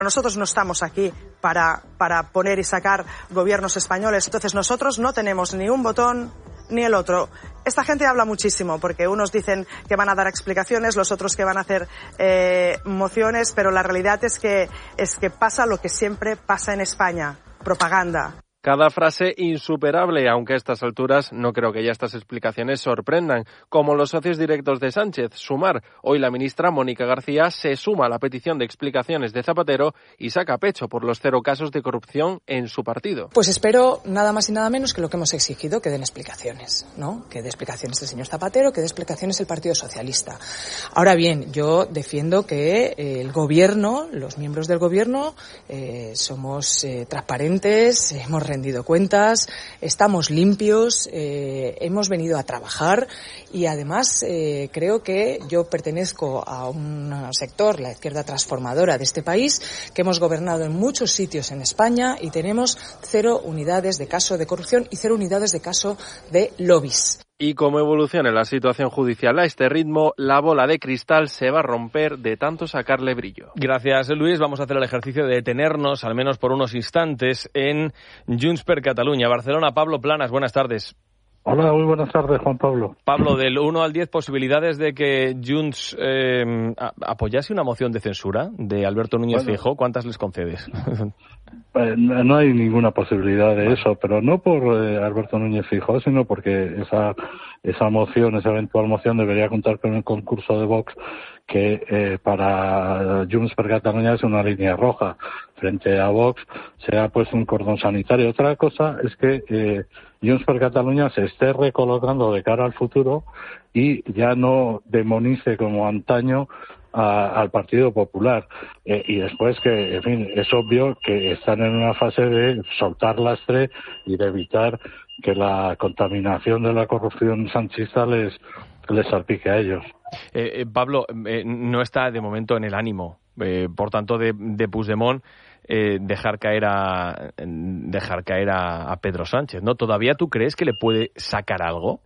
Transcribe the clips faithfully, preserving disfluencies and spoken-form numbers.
Nosotros no estamos aquí para, para poner y sacar gobiernos españoles, entonces nosotros no tenemos ni un botón ni el otro. Esta gente habla muchísimo porque unos dicen que van a dar explicaciones, los otros que van a hacer eh, mociones, pero la realidad es que, es que pasa lo que siempre pasa en España, propaganda. Cada frase insuperable, aunque a estas alturas no creo que ya estas explicaciones sorprendan. Como los socios directos de Sánchez, Sumar. Hoy la ministra Mónica García se suma a la petición de explicaciones de Zapatero y saca pecho por los cero casos de corrupción en su partido. Pues espero nada más y nada menos que lo que hemos exigido, que den explicaciones, ¿no? Que dé explicaciones el señor Zapatero, que dé explicaciones el Partido Socialista. Ahora bien, yo defiendo que eh, el gobierno, los miembros del gobierno, eh, somos eh, transparentes, hemos rendido cuentas, estamos limpios, eh, hemos venido a trabajar y además eh, creo que yo pertenezco a un sector, la izquierda transformadora de este país, que hemos gobernado en muchos sitios en España y tenemos cero unidades de caso de corrupción y cero unidades de caso de lobbies. Y como evolucione la situación judicial a este ritmo, la bola de cristal se va a romper de tanto sacarle brillo. Gracias, Luis. Vamos a hacer el ejercicio de detenernos, al menos por unos instantes, en Junts per Catalunya. Barcelona, Pablo Planas, buenas tardes. Hola, muy buenas tardes, Juan Pablo. Pablo, del uno al diez, posibilidades de que Junts eh, apoyase una moción de censura de Alberto Núñez bueno, Feijóo, ¿cuántas les concedes? Eh, no hay ninguna posibilidad de eso, pero no por eh, Alberto Núñez Feijóo, sino porque esa esa moción, esa eventual moción debería contar con el concurso de Vox, que eh, para Junts per Catalunya es una línea roja. Frente a Vox se ha puesto un cordón sanitario. Otra cosa es que eh, Junts per Catalunya se esté recolocando de cara al futuro y ya no demonice como antaño A, al Partido Popular eh, y después que, en fin, es obvio que están en una fase de soltar lastre y de evitar que la contaminación de la corrupción sanchista les, les salpique a ellos. Eh, eh, Pablo, eh, no está de momento en el ánimo, eh, por tanto, de, de Puigdemont eh, dejar caer a dejar caer a, a Pedro Sánchez, ¿no? ¿Todavía tú crees que le puede sacar algo?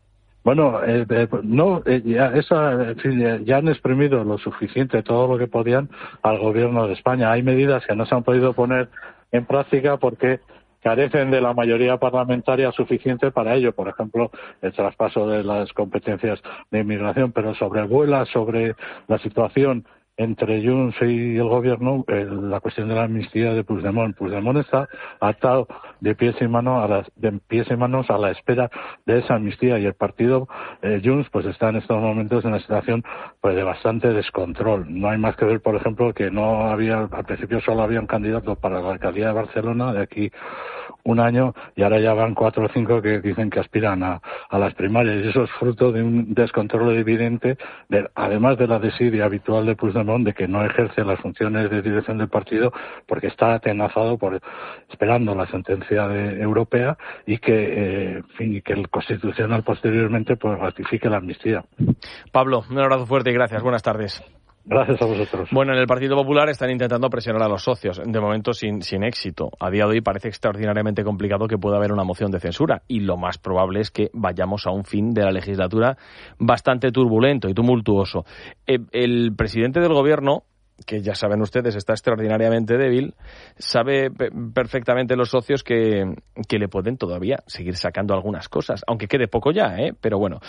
Bueno, eh, eh, no, eh, ya, esa, en fin, ya han exprimido lo suficiente, todo lo que podían al gobierno de España. Hay medidas que no se han podido poner en práctica porque carecen de la mayoría parlamentaria suficiente para ello. Por ejemplo, el traspaso de las competencias de inmigración, pero sobrevuela sobre la situación entre Junts y el gobierno eh, la cuestión de la amnistía de Puigdemont. Puigdemont está atado de pies y manos a las de pies y manos a la espera de esa amnistía y el partido eh, Junts pues está en estos momentos en una situación pues de bastante descontrol. No hay más que ver, por ejemplo, que no había al principio solo había un candidato para la alcaldía de Barcelona de aquí un año y ahora ya van cuatro o cinco que dicen que aspiran a, a las primarias y eso es fruto de un descontrol evidente, de, además de la desidia habitual de Puigdemont de que no ejerce las funciones de dirección del partido porque está atenazado por esperando la sentencia de, europea y que, eh, en fin, y que el Constitucional posteriormente pues ratifique la amnistía. Pablo, un abrazo fuerte y gracias. Buenas tardes. Gracias a vosotros. Bueno, en el Partido Popular están intentando presionar a los socios, de momento sin, sin éxito. A día de hoy parece extraordinariamente complicado que pueda haber una moción de censura y lo más probable es que vayamos a un fin de la legislatura bastante turbulento y tumultuoso. Eh, el presidente del gobierno, que ya saben ustedes está extraordinariamente débil, sabe pe- perfectamente los socios que, que le pueden todavía seguir sacando algunas cosas, aunque quede poco ya, ¿eh? Pero bueno,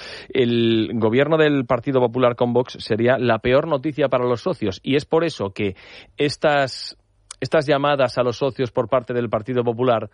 el gobierno del Partido Popular con Vox sería la peor noticia para los socios y es por eso que estas, estas llamadas a los socios por parte del Partido Popular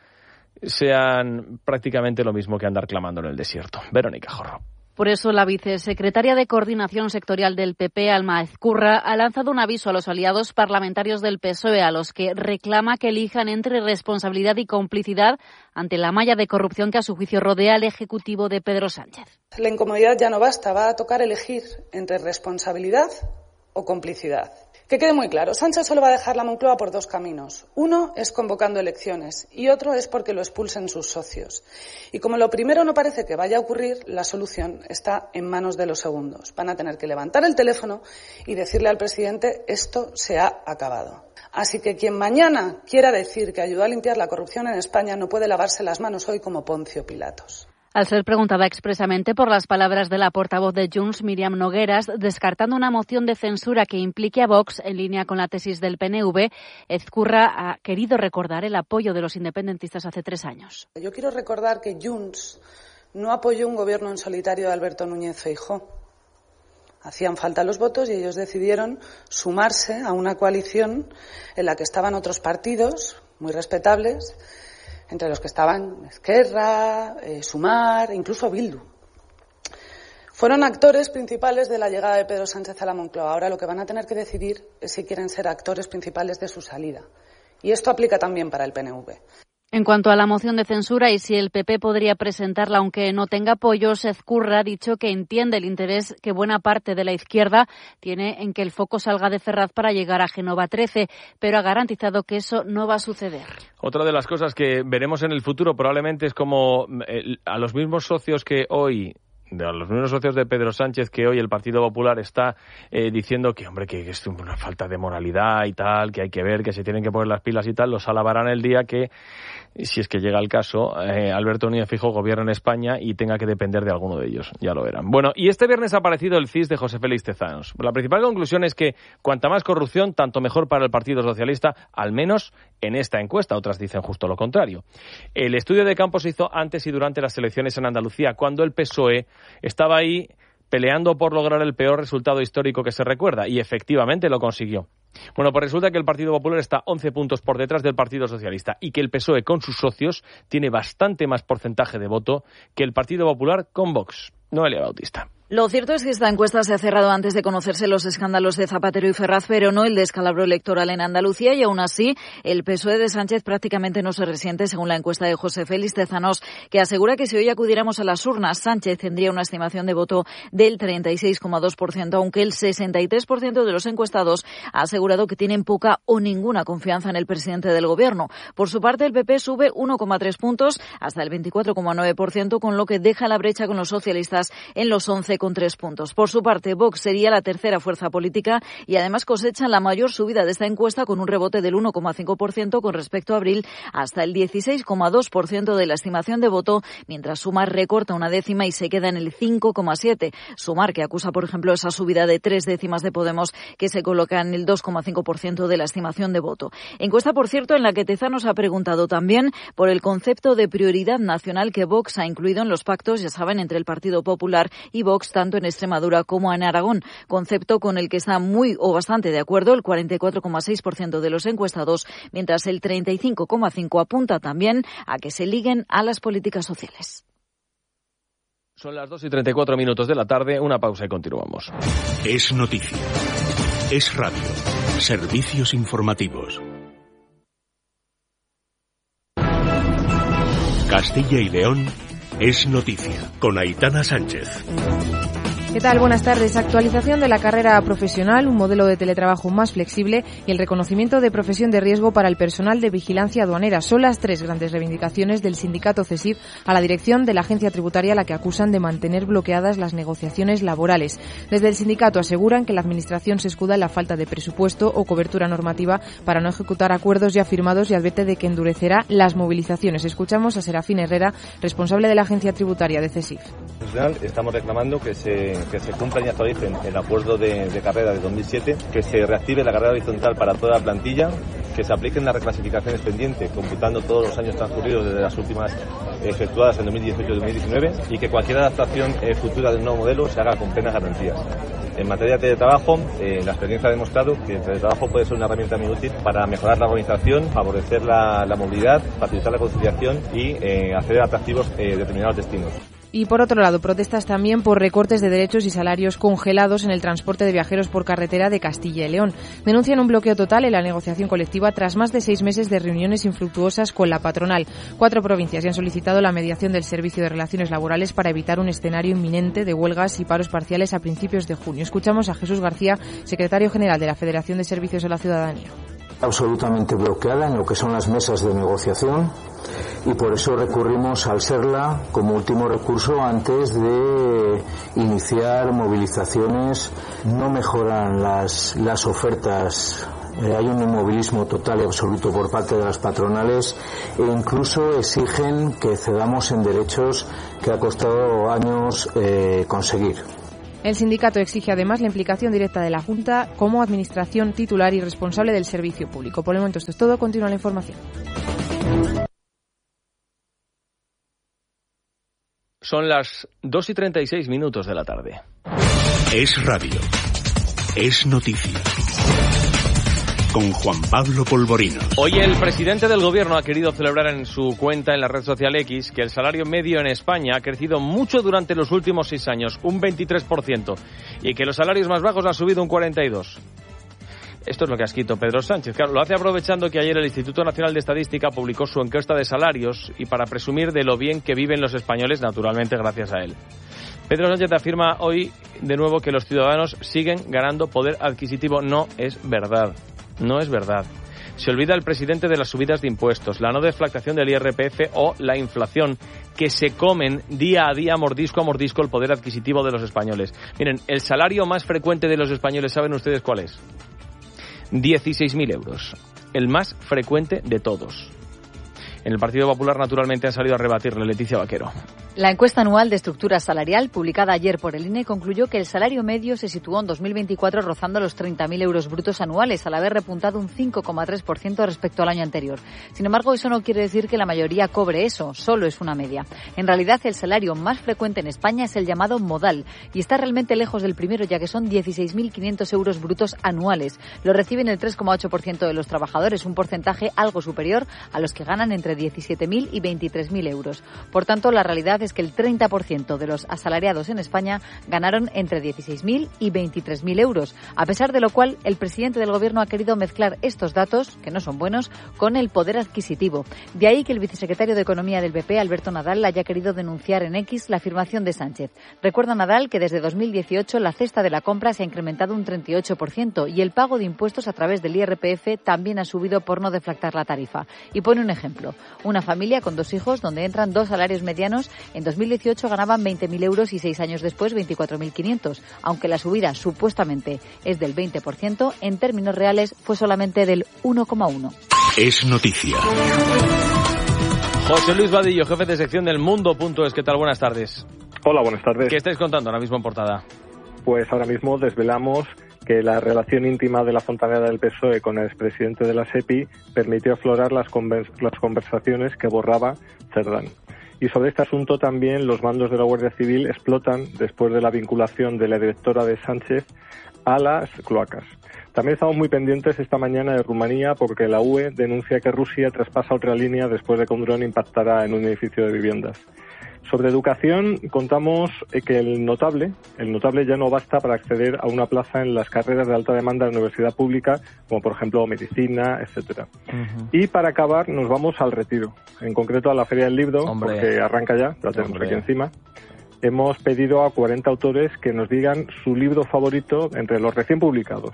sean prácticamente lo mismo que andar clamando en el desierto. Verónica Jorro. Por eso la vicesecretaria de Coordinación Sectorial del P P, Alma Ezcurra, ha lanzado un aviso a los aliados parlamentarios del P S O E, a los que reclama que elijan entre responsabilidad y complicidad ante la malla de corrupción que a su juicio rodea al Ejecutivo de Pedro Sánchez. La incomodidad ya no basta, va a tocar elegir entre responsabilidad o complicidad. Que quede muy claro, Sánchez solo va a dejar la Moncloa por dos caminos. Uno es convocando elecciones y otro es porque lo expulsen sus socios. Y como lo primero no parece que vaya a ocurrir, la solución está en manos de los segundos. Van a tener que levantar el teléfono y decirle al presidente esto se ha acabado. Así que quien mañana quiera decir que ayudó a limpiar la corrupción en España no puede lavarse las manos hoy como Poncio Pilatos. Al ser preguntada expresamente por las palabras de la portavoz de Junts, Míriam Nogueras, descartando una moción de censura que implique a Vox en línea con la tesis del P N V, Ezcurra ha querido recordar el apoyo de los independentistas hace tres años. Yo quiero recordar que Junts no apoyó un gobierno en solitario de Alberto Núñez Feijóo. Hacían falta los votos y ellos decidieron sumarse a una coalición en la que estaban otros partidos muy respetables, entre los que estaban Esquerra, eh, Sumar, incluso Bildu. Fueron actores principales de la llegada de Pedro Sánchez a la Moncloa. Ahora lo que van a tener que decidir es si quieren ser actores principales de su salida. Y esto aplica también para el P N V. En cuanto a la moción de censura y si el P P podría presentarla aunque no tenga apoyos, Ezcurra ha dicho que entiende el interés que buena parte de la izquierda tiene en que el foco salga de Ferraz para llegar a Génova trece, pero ha garantizado que eso no va a suceder. Otra de las cosas que veremos en el futuro probablemente es como eh, a los mismos socios que hoy... de los mismos socios de Pedro Sánchez que hoy el Partido Popular está eh, diciendo que, hombre, que, que es una falta de moralidad y tal, que hay que ver, que se tienen que poner las pilas y tal, los alabarán el día que, si es que llega el caso, eh, Alberto Núñez Feijóo gobierna en España y tenga que depender de alguno de ellos, ya lo verán. Bueno, y este viernes ha aparecido el C I S de José Félix Tezanos. La principal conclusión es que cuanta más corrupción, tanto mejor para el Partido Socialista, al menos en esta encuesta. Otras dicen justo lo contrario. El estudio de campo se hizo antes y durante las elecciones en Andalucía, cuando el P S O E estaba ahí peleando por lograr el peor resultado histórico que se recuerda, y efectivamente lo consiguió. Bueno, pues resulta que el Partido Popular está once puntos por detrás del Partido Socialista y que el P S O E con sus socios tiene bastante más porcentaje de voto que el Partido Popular con Vox. Noelia Bautista. Lo cierto es que esta encuesta se ha cerrado antes de conocerse los escándalos de Zapatero y Ferraz, pero no el descalabro electoral en Andalucía, y aún así el P S O E de Sánchez prácticamente no se resiente, según la encuesta de José Félix Tezanos, que asegura que si hoy acudiéramos a las urnas, Sánchez tendría una estimación de voto del treinta y seis coma dos por ciento, aunque el sesenta y tres por ciento de los encuestados ha asegurado que tienen poca o ninguna confianza en el presidente del gobierno. Por su parte, el P P sube uno coma tres puntos hasta el veinticuatro coma nueve por ciento, con lo que deja la brecha con los socialistas en los once con tres puntos. Por su parte, Vox sería la tercera fuerza política y además cosecha la mayor subida de esta encuesta, con un rebote del uno coma cinco por ciento con respecto a abril hasta el dieciséis coma dos por ciento de la estimación de voto, mientras Sumar recorta una décima y se queda en el cinco coma siete por ciento. Sumar, que acusa, por ejemplo, esa subida de tres décimas de Podemos, que se coloca en el dos coma cinco por ciento de la estimación de voto. Encuesta, por cierto, en la que Tezanos ha preguntado también por el concepto de prioridad nacional que Vox ha incluido en los pactos, ya saben, entre el Partido Popular y Vox, tanto en Extremadura como en Aragón, concepto con el que está muy o bastante de acuerdo el cuarenta y cuatro coma seis por ciento de los encuestados, mientras el treinta y cinco coma cinco por ciento apunta también a que se liguen a las políticas sociales. Son las dos y treinta y cuatro minutos de la tarde, una pausa y continuamos. Es noticia. Es radio. Servicios informativos. Castilla y León es noticia, con Aitana Sánchez. ¿Qué tal? Buenas tardes. Actualización de la carrera profesional, un modelo de teletrabajo más flexible y el reconocimiento de profesión de riesgo para el personal de vigilancia aduanera. Son las tres grandes reivindicaciones del sindicato CESIF a la dirección de la agencia tributaria, a la que acusan de mantener bloqueadas las negociaciones laborales. Desde el sindicato aseguran que la administración se escuda en la falta de presupuesto o cobertura normativa para no ejecutar acuerdos ya firmados, y advierte de que endurecerá las movilizaciones. Escuchamos a Serafín Herrera, responsable de la agencia tributaria de CESIF. Estamos reclamando que se que se cumplan y actualicen el acuerdo de, de carrera de dos mil siete, que se reactive la carrera horizontal para toda la plantilla, que se apliquen las reclasificaciones pendientes, computando todos los años transcurridos desde las últimas efectuadas en dos mil dieciocho y dos mil diecinueve, y que cualquier adaptación eh, futura del nuevo modelo se haga con plenas garantías. En materia de teletrabajo, eh, la experiencia ha demostrado que el teletrabajo puede ser una herramienta muy útil para mejorar la organización, favorecer la, la movilidad, facilitar la conciliación y eh, hacer atractivos eh, determinados destinos. Y por otro lado, protestas también por recortes de derechos y salarios congelados en el transporte de viajeros por carretera de Castilla y León. Denuncian un bloqueo total en la negociación colectiva tras más de seis meses de reuniones infructuosas con la patronal. Cuatro provincias ya han solicitado la mediación del Servicio de Relaciones Laborales para evitar un escenario inminente de huelgas y paros parciales a principios de junio. Escuchamos a Jesús García, secretario general de la Federación de Servicios a la Ciudadanía. Absolutamente bloqueada en lo que son las mesas de negociación, y por eso recurrimos al SERLA como último recurso antes de iniciar movilizaciones. No mejoran las, las ofertas Eh, hay un inmovilismo total y absoluto por parte de las patronales e incluso exigen que cedamos en derechos que ha costado años eh, conseguir. El sindicato exige además la implicación directa de la Junta como administración titular y responsable del servicio público. Por el momento esto es todo. Continúa la información. Son las dos y treinta y seis minutos de la tarde. Es radio. Es noticia. Con Juan Pablo Polvorinos. Hoy el presidente del gobierno ha querido celebrar en su cuenta en la red social X que el salario medio en España ha crecido mucho durante los últimos seis años, un veintitrés por ciento, y que los salarios más bajos han subido un cuarenta y dos por ciento. Esto es lo que ha escrito Pedro Sánchez. Claro, lo hace aprovechando que ayer el Instituto Nacional de Estadística publicó su encuesta de salarios y para presumir de lo bien que viven los españoles, naturalmente gracias a él. Pedro Sánchez afirma hoy de nuevo que los ciudadanos siguen ganando poder adquisitivo. No es verdad. No es verdad. Se olvida el presidente de las subidas de impuestos, la no deflactación del I R P F o la inflación, que se comen día a día, mordisco a mordisco, el poder adquisitivo de los españoles. Miren, el salario más frecuente de los españoles, ¿saben ustedes cuál es? dieciséis mil euros. El más frecuente de todos. En el Partido Popular, naturalmente, han salido a rebatirle. Leticia Vaquero. La encuesta anual de estructura salarial, publicada ayer por el I N E, concluyó que el salario medio se situó en dos mil veinticuatro rozando los treinta mil euros brutos anuales, al haber repuntado un cinco coma tres por ciento respecto al año anterior. Sin embargo, eso no quiere decir que la mayoría cobre eso, solo es una media. En realidad, el salario más frecuente en España es el llamado modal, y está realmente lejos del primero, ya que son dieciséis mil quinientos euros brutos anuales. Lo reciben el tres coma ocho por ciento de los trabajadores, un porcentaje algo superior a los que ganan entre diecisiete mil y veintitrés mil euros. Por tanto, la realidad es que el treinta por ciento de los asalariados en España ganaron entre dieciséis mil y veintitrés mil euros, a pesar de lo cual el presidente del gobierno ha querido mezclar estos datos, que no son buenos, con el poder adquisitivo. De ahí que el vicesecretario de Economía del P P, Alberto Nadal, haya querido denunciar en X la afirmación de Sánchez. Recuerda Nadal que desde dos mil dieciocho la cesta de la compra se ha incrementado un treinta y ocho por ciento y el pago de impuestos a través del I R P F también ha subido por no deflactar la tarifa. Y pone un ejemplo. Una familia con dos hijos donde entran dos salarios medianos en dos mil dieciocho ganaban veinte mil euros y seis años después veinticuatro mil quinientos. Aunque la subida supuestamente es del veinte por ciento, en términos reales fue solamente del uno coma uno. Es noticia. José Luis Vadillo, jefe de sección del Mundo.es. ¿Qué tal? Buenas tardes. Hola, buenas tardes. ¿Qué estáis contando ahora mismo en portada? Pues ahora mismo desvelamos que la relación íntima de la fontanera del P S O E con el expresidente de la SEPI permitió aflorar las, convers- las conversaciones que borraba Cerdán. Y sobre este asunto también los mandos de la Guardia Civil explotan después de la vinculación de la directora de Sánchez a las cloacas. También estamos muy pendientes esta mañana de Rumanía porque la U E denuncia que Rusia traspasa otra línea después de que un dron impactara en un edificio de viviendas. Sobre educación contamos que el notable, el notable ya no basta para acceder a una plaza en las carreras de alta demanda de la universidad pública, como por ejemplo medicina, etcétera. Uh-huh. Y para acabar nos vamos al retiro, en concreto a la Feria del Libro, Hombre. porque arranca ya, la tenemos Hombre. aquí encima. Hemos pedido a cuarenta autores que nos digan su libro favorito entre los recién publicados.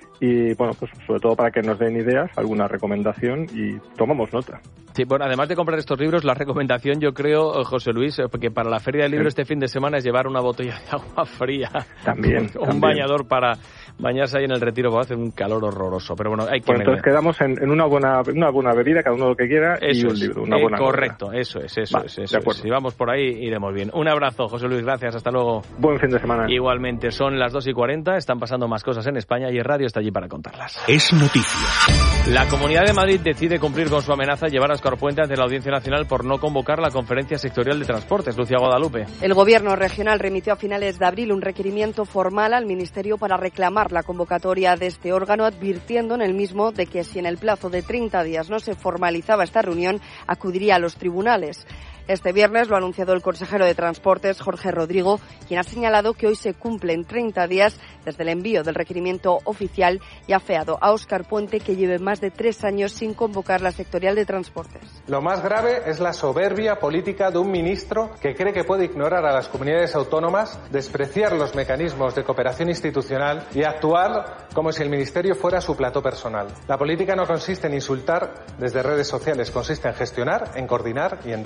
Y bueno, pues sobre todo para que nos den ideas, alguna recomendación y tomamos nota. Sí, bueno, además de comprar estos libros, la recomendación yo creo, José Luis, que para la Feria del Libro sí. este fin de semana es llevar una botella de agua fría. También. un también. bañador para bañarse ahí en el Retiro, porque hace un calor horroroso. Pero bueno, hay que... Bueno, entonces quedamos en, en una buena una buena bebida, cada uno lo que quiera, eso y un es, libro, una eh, buena correcto, novela. eso es, eso vale, es. Eso es. Si vamos por ahí, iremos bien. Un abrazo, José Luis, gracias, hasta luego. Buen fin de semana. Igualmente, son las dos y cuarenta, están pasando más cosas en España y el radio está allí para contarlas. Es noticia. La Comunidad de Madrid decide cumplir con su amenaza, llevar a Óscar Puente ante la Audiencia Nacional por no convocar la Conferencia Sectorial de Transportes. Lucía Guadalupe. El Gobierno regional remitió a finales de abril un requerimiento formal al Ministerio para reclamar la convocatoria de este órgano, advirtiendo en el mismo de que si en el plazo de treinta días no se formalizaba esta reunión, acudiría a los tribunales. Este viernes lo ha anunciado el consejero de Transportes, Jorge Rodrigo, quien ha señalado que hoy se cumplen treinta días desde el envío del requerimiento oficial y ha afeado a Óscar Puente, que lleve más de tres años sin convocar la sectorial de Transportes. Lo más grave es la soberbia política de un ministro que cree que puede ignorar a las comunidades autónomas, despreciar los mecanismos de cooperación institucional y actuar como si el ministerio fuera su plató personal. La política no consiste en insultar desde redes sociales, consiste en gestionar, en coordinar y en dar soluciones.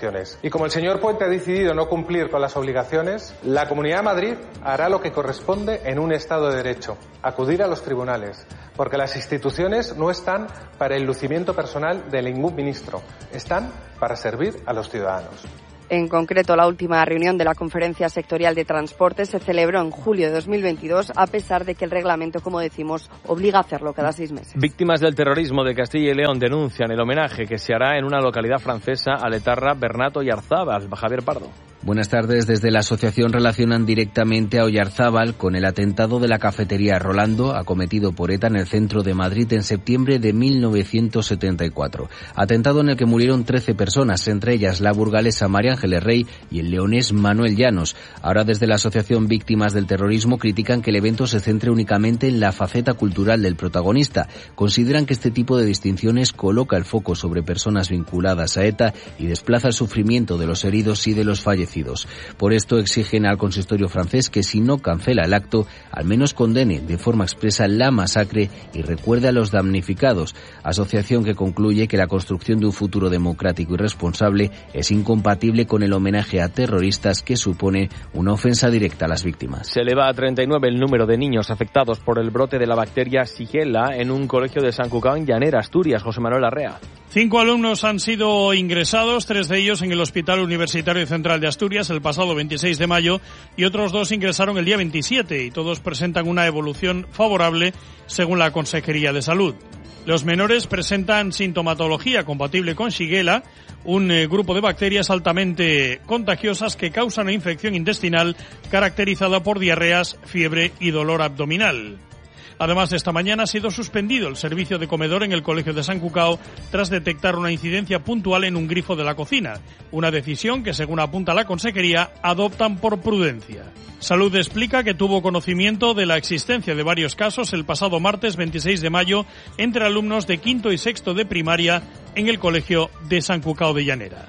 obligaciones. Y como el señor Puente ha decidido no cumplir con las obligaciones, la Comunidad de Madrid hará lo que corresponde en un Estado de Derecho, acudir a los tribunales, porque las instituciones no están para el lucimiento personal de ningún ministro, están para servir a los ciudadanos. En concreto, la última reunión de la Conferencia Sectorial de Transporte se celebró en julio de dos mil veintidós, a pesar de que el reglamento, como decimos, obliga a hacerlo cada seis meses. Víctimas del terrorismo de Castilla y León denuncian el homenaje que se hará en una localidad francesa al etarra Bernato Oyarzábal. Javier Pardo. Buenas tardes. Desde la asociación relacionan directamente a Oyarzábal con el atentado de la cafetería Rolando, acometido por ETA en el centro de Madrid en septiembre de mil novecientos setenta y cuatro. Atentado en el que murieron trece personas, entre ellas la burgalesa María Ángeles Rey y el leonés Manuel Llanos. Ahora, desde la asociación Víctimas del Terrorismo, critican que el evento se centre únicamente en la faceta cultural del protagonista. Consideran que este tipo de distinciones coloca el foco sobre personas vinculadas a ETA y desplaza el sufrimiento de los heridos y de los fallecidos. Por esto exigen al consistorio francés que, si no cancela el acto, al menos condene de forma expresa la masacre y recuerde a los damnificados. Asociación que concluye que la construcción de un futuro democrático y responsable es incompatible con el homenaje a terroristas que supone una ofensa directa a las víctimas. Se eleva a treinta y nueve el número de niños afectados por el brote de la bacteria Shigella en un colegio de San Cucao, en Llanera, Asturias. José Manuel Arrea. Cinco alumnos han sido ingresados, tres de ellos en el Hospital Universitario Central de Asturias el pasado veintiséis de mayo y otros dos ingresaron el día veintisiete y todos presentan una evolución favorable según la Consejería de Salud. Los menores presentan sintomatología compatible con Shigella, un eh, grupo de bacterias altamente contagiosas que causan una infección intestinal caracterizada por diarreas, fiebre y dolor abdominal. Además, esta mañana ha sido suspendido el servicio de comedor en el Colegio de San Cucao tras detectar una incidencia puntual en un grifo de la cocina, una decisión que, según apunta la Consejería, adoptan por prudencia. Salud explica que tuvo conocimiento de la existencia de varios casos el pasado martes veintiséis de mayo entre alumnos de quinto y sexto de primaria en el Colegio de San Cucao de Llanera.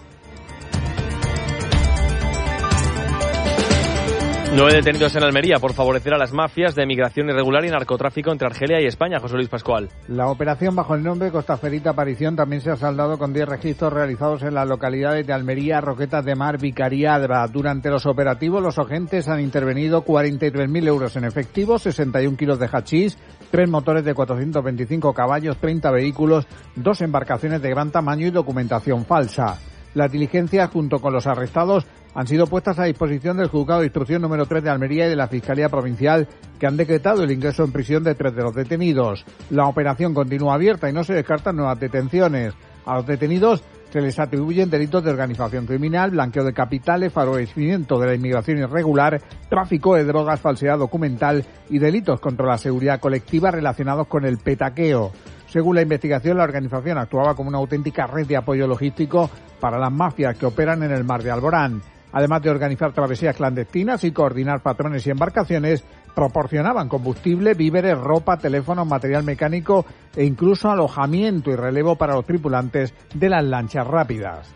Nueve detenidos en Almería por favorecer a las mafias de migración irregular y narcotráfico entre Argelia y España. José Luis Pascual. La operación bajo el nombre Costa Ferita Aparición también se ha saldado con diez registros realizados en las localidades de Almería, Roquetas de Mar, Vicaría, Adra. Durante los operativos, los agentes han intervenido cuarenta y tres mil euros en efectivo, sesenta y un kilos de hachís, tres motores de cuatrocientos veinticinco caballos, treinta vehículos, dos embarcaciones de gran tamaño y documentación falsa. Las diligencias, junto con los arrestados, han sido puestas a disposición del Juzgado de Instrucción número tres de Almería y de la Fiscalía Provincial, que han decretado el ingreso en prisión de tres de los detenidos. La operación continúa abierta y no se descartan nuevas detenciones. A los detenidos se les atribuyen delitos de organización criminal, blanqueo de capitales, favorecimiento de la inmigración irregular, tráfico de drogas, falsedad documental y delitos contra la seguridad colectiva relacionados con el petaqueo. Según la investigación, la organización actuaba como una auténtica red de apoyo logístico para las mafias que operan en el mar de Alborán. Además de organizar travesías clandestinas y coordinar patrones y embarcaciones, proporcionaban combustible, víveres, ropa, teléfonos, material mecánico e incluso alojamiento y relevo para los tripulantes de las lanchas rápidas.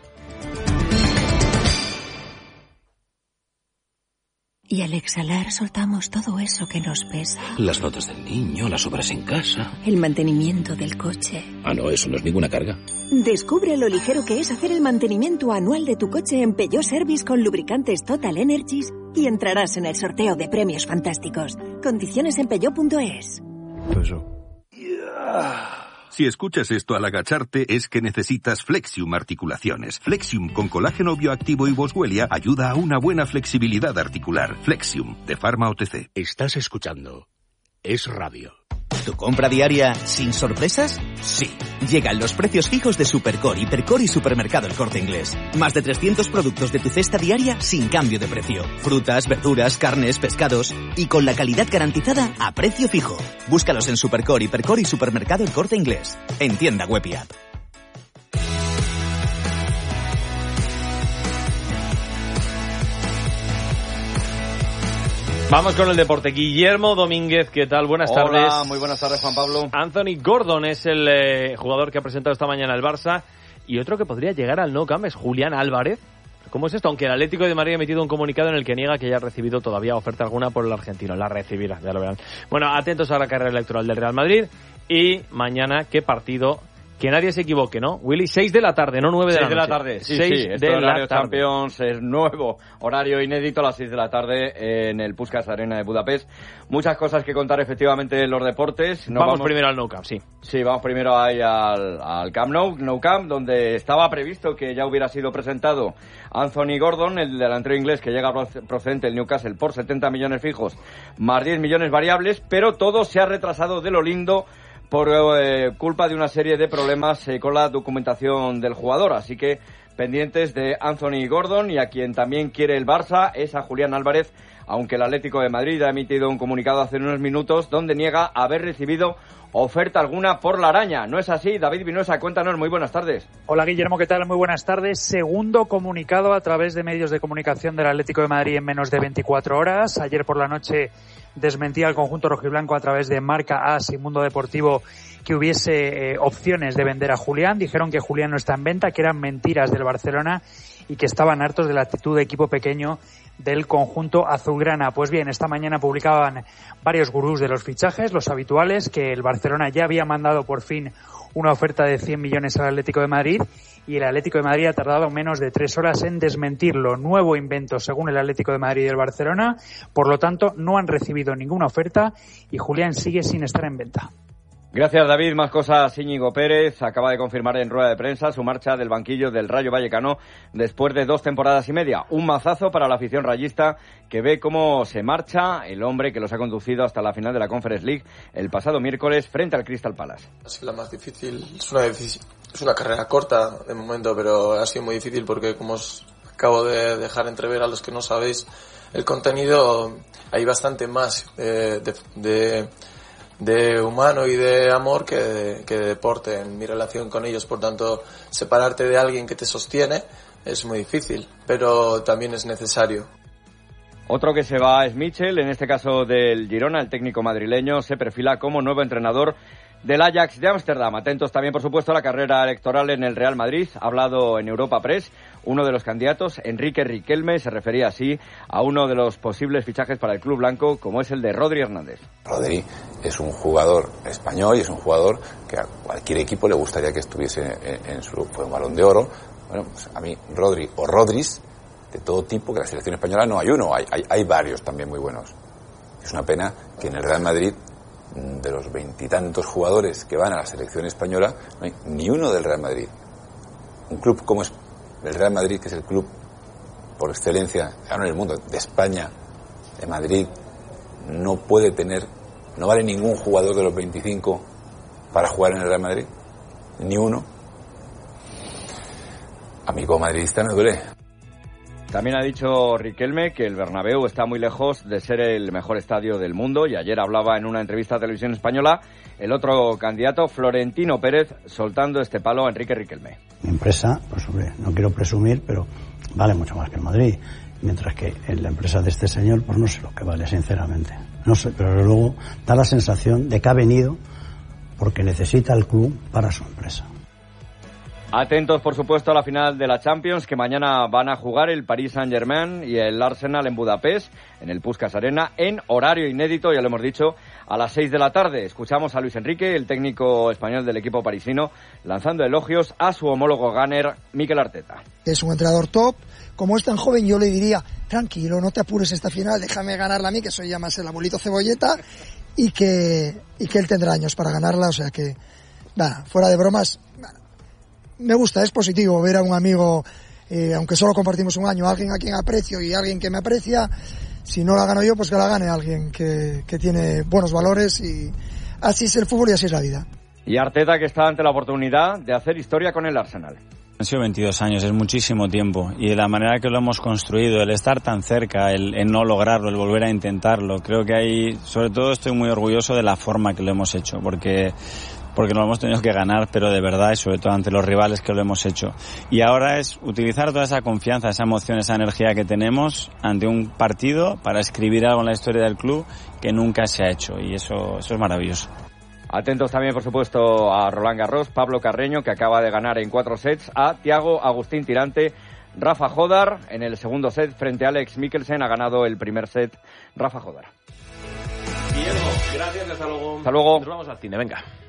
Y al exhalar soltamos todo eso que nos pesa. Las notas del niño, las obras en casa. El mantenimiento del coche. Ah, no, eso no es ninguna carga. Descubre lo ligero que es hacer el mantenimiento anual de tu coche en Peugeot Service con lubricantes Total Energies y entrarás en el sorteo de premios fantásticos. Condiciones en peugeot punto es. Eso. Yeah. Si escuchas esto al agacharte es que necesitas Flexium Articulaciones. Flexium con colágeno bioactivo y boswellia ayuda a una buena flexibilidad articular. Flexium, de Pharma O T C. Estás escuchando Es Radio. ¿Tu compra diaria sin sorpresas? Sí. Llegan los precios fijos de Supercore, Hipercore y Supermercado El Corte Inglés. Más de trescientos productos de tu cesta diaria sin cambio de precio. Frutas, verduras, carnes, pescados y con la calidad garantizada a precio fijo. Búscalos en Supercore, Hipercore y Supermercado El Corte Inglés. En tienda web y app. Vamos con el deporte. Guillermo Domínguez, ¿qué tal? Buenas Hola, tardes. Hola, muy buenas tardes, Juan Pablo. Anthony Gordon es el eh, jugador que ha presentado esta mañana el Barça. Y otro que podría llegar al Nou Camp es Julián Álvarez. ¿Cómo es esto? Aunque el Atlético de Madrid ha emitido un comunicado en el que niega que haya recibido todavía oferta alguna por el argentino. La recibirá, ya lo verán. Bueno, atentos a la carrera electoral del Real Madrid. Y mañana, ¿qué partido, Que nadie se equivoque, ¿no? Willy, seis de la tarde, no nueve de la noche. seis de la tarde, sí, seis sí. de Este horario la tarde. Champions es nuevo, horario inédito a las seis de la tarde en el Puskás Arena de Budapest. Muchas cosas que contar efectivamente en los deportes. No vamos, vamos primero al Nou Camp, sí. Sí, vamos primero ahí al, al Camp Nou, Nou Camp, donde estaba previsto que ya hubiera sido presentado Anthony Gordon, el delantero inglés que llega procedente del Newcastle por setenta millones fijos, más diez millones variables, pero todo se ha retrasado de lo lindo por eh, culpa de una serie de problemas eh, con la documentación del jugador. Así que pendientes de Anthony Gordon, y a quien también quiere el Barça es a Julián Álvarez, aunque el Atlético de Madrid ha emitido un comunicado hace unos minutos donde niega haber recibido oferta alguna por la araña. ¿No es así? David Vinuesa, cuéntanos, muy buenas tardes. Hola Guillermo, ¿qué tal? Muy buenas tardes. Segundo comunicado a través de medios de comunicación del Atlético de Madrid en menos de veinticuatro horas. Ayer por la noche desmentía el conjunto rojiblanco a través de Marca As y Mundo Deportivo que hubiese eh, opciones de vender a Julián. Dijeron que Julián no está en venta, que eran mentiras del Barcelona y que estaban hartos de la actitud de equipo pequeño del conjunto azulgrana. Pues bien, esta mañana publicaban varios gurús de los fichajes, los habituales, que el Barcelona ya había mandado por fin una oferta de cien millones al Atlético de Madrid, y el Atlético de Madrid ha tardado menos de tres horas en desmentirlo. Nuevo invento según el Atlético de Madrid y el Barcelona. Por lo tanto, no han recibido ninguna oferta y Julián sigue sin estar en venta. Gracias, David. Más cosas. Íñigo Pérez acaba de confirmar en rueda de prensa su marcha del banquillo del Rayo Vallecano después de dos temporadas y media. Un mazazo para la afición rayista, que ve cómo se marcha el hombre que los ha conducido hasta la final de la Conference League el pasado miércoles frente al Crystal Palace. Ha sido la más difícil. Es una, es una carrera corta de momento, pero ha sido muy difícil porque, como os acabo de dejar entrever a los que no sabéis el contenido, hay bastante más eh, de... de de humano y de amor que de, que de deporte en mi relación con ellos. Por tanto, separarte de alguien que te sostiene es muy difícil, pero también es necesario. Otro que se va es Michel, en este caso del Girona. El técnico madrileño se perfila como nuevo entrenador del Ajax de Ámsterdam. Atentos también, por supuesto, a la carrera electoral en el Real Madrid. Ha hablado en Europa Press uno de los candidatos, Enrique Riquelme, se refería así a uno de los posibles fichajes para el club blanco, como es el de Rodri Hernández. Rodri es un jugador español y es un jugador que a cualquier equipo le gustaría que estuviese en, en su grupo. Fue un Balón de Oro. Bueno, pues a mí Rodri o Rodris de todo tipo, que la selección española no hay uno, hay, hay, hay varios también muy buenos. Es una pena que en el Real Madrid, de los veintitantos jugadores que van a la selección española, no hay ni uno del Real Madrid. Un club como es el Real Madrid, que es el club por excelencia, ya no en el mundo, de España, de Madrid, no puede tener, no vale ningún jugador de los veinticinco para jugar en el Real Madrid, ni uno. A mí como madridista me duele. También ha dicho Riquelme que el Bernabéu está muy lejos de ser el mejor estadio del mundo, y ayer hablaba en una entrevista a Televisión Española el otro candidato, Florentino Pérez, soltando este palo a Enrique Riquelme. Mi empresa, pues hombre, no quiero presumir, pero vale mucho más que el Madrid, mientras que en la empresa de este señor, pues no sé lo que vale, sinceramente. No sé, pero luego da la sensación de que ha venido porque necesita el club para su empresa. Atentos, por supuesto, a la final de la Champions, que mañana van a jugar el Paris Saint-Germain y el Arsenal en Budapest, en el Puskás Arena, en horario inédito, ya lo hemos dicho, a las seis de la tarde. Escuchamos a Luis Enrique, el técnico español del equipo parisino, lanzando elogios a su homólogo gunner, Mikel Arteta. Es un entrenador top. Como es tan joven, yo le diría, tranquilo, no te apures esta final, déjame ganarla a mí, que soy ya más el abuelito cebolleta, y que, y que él tendrá años para ganarla, o sea que, nada, fuera de bromas, me gusta, es positivo ver a un amigo, eh, aunque solo compartimos un año, alguien a quien aprecio y alguien que me aprecia. Si no la gano yo, pues que la gane alguien que, que tiene buenos valores, y así es el fútbol y así es la vida. Y Arteta, que está ante la oportunidad de hacer historia con el Arsenal. Han sido veintidós años, es muchísimo tiempo, y de la manera que lo hemos construido, el estar tan cerca, el, el no lograrlo, el volver a intentarlo, creo que hay, sobre todo estoy muy orgulloso de la forma que lo hemos hecho, porque porque nos lo hemos tenido que ganar, pero de verdad, y sobre todo ante los rivales que lo hemos hecho. Y ahora es utilizar toda esa confianza, esa emoción, esa energía que tenemos ante un partido para escribir algo en la historia del club que nunca se ha hecho, y eso, eso es maravilloso. Atentos también, por supuesto, a Roland Garros, Pablo Carreño, que acaba de ganar en cuatro sets a Thiago Agustín Tirante. Rafa Jodar en el segundo set frente a Alex Mikkelsen, ha ganado el primer set Rafa Jodar. Guillermo, gracias, hasta luego. Hasta luego. Nos vamos al cine, venga.